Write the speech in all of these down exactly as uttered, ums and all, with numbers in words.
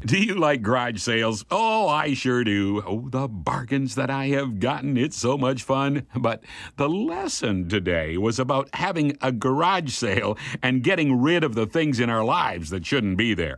Do you like garage sales? Oh, I sure do. Oh, the bargains that I have gotten. It's so much fun. But the lesson today was about having a garage sale and getting rid of the things in our lives that shouldn't be there.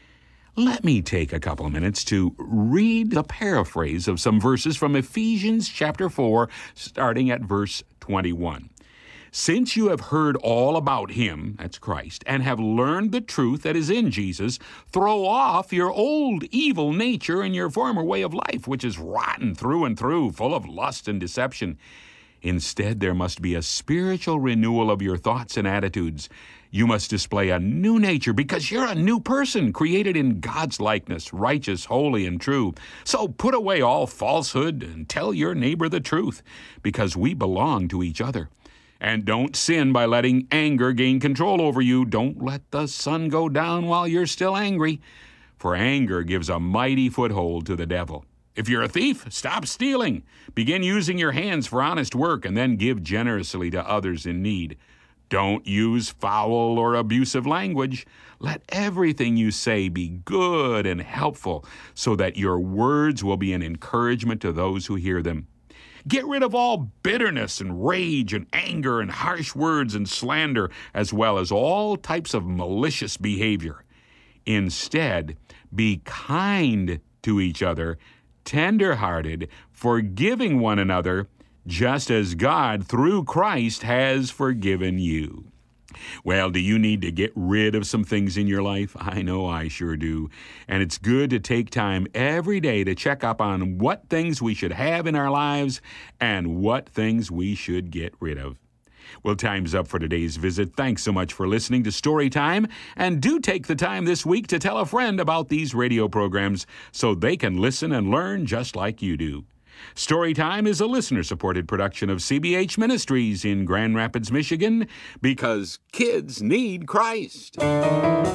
Let me take a couple of minutes to read the paraphrase of some verses from Ephesians chapter four, starting at verse twenty-one. Since you have heard all about him, that's Christ, and have learned the truth that is in Jesus, throw off your old evil nature and your former way of life, which is rotten through and through, full of lust and deception. Instead, there must be a spiritual renewal of your thoughts and attitudes. You must display a new nature because you're a new person created in God's likeness, righteous, holy, and true. So put away all falsehood and tell your neighbor the truth because we belong to each other. And don't sin by letting anger gain control over you. Don't let the sun go down while you're still angry, for anger gives a mighty foothold to the devil. If you're a thief, stop stealing. Begin using your hands for honest work and then give generously to others in need. Don't use foul or abusive language. Let everything you say be good and helpful so that your words will be an encouragement to those who hear them. Get rid of all bitterness and rage and anger and harsh words and slander, as well as all types of malicious behavior. Instead, be kind to each other, tender-hearted, forgiving one another, just as God, through Christ, has forgiven you. Well, do you need to get rid of some things in your life? I know I sure do. And it's good to take time every day to check up on what things we should have in our lives and what things we should get rid of. Well, time's up for today's visit. Thanks so much for listening to Storytime. And do take the time this week to tell a friend about these radio programs so they can listen and learn just like you do. Storytime is a listener-supported production of C B H Ministries in Grand Rapids, Michigan, because kids need Christ.